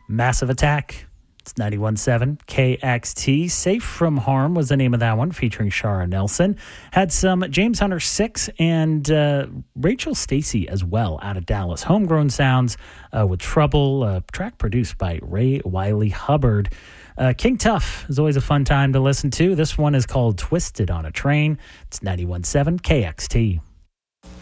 Massive Attack. It's 91.7 KXT. Safe from Harm was the name of that one, featuring Shara Nelson. Had some James Hunter 6 and Rachel Stacey as well out of Dallas. Homegrown Sounds with Trouble, a track produced by Ray Wiley Hubbard. King Tough is always a fun time to listen to. This one is called Twisted on a Train. It's 91.7 KXT.